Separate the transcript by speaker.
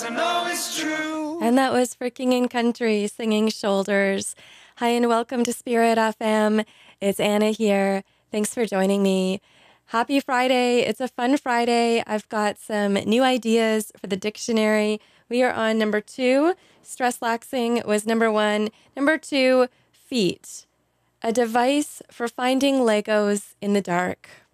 Speaker 1: to know it's true.
Speaker 2: And that was for King and Country singing Shoulders. Hi, and welcome to Spirit FM. It's Anna here. Thanks for joining me. Happy Friday. It's a fun Friday. I've got some new ideas for the dictionary. We are on number 2. Stress laxing was number 1. Number 2, feet. A device for finding Legos in the dark.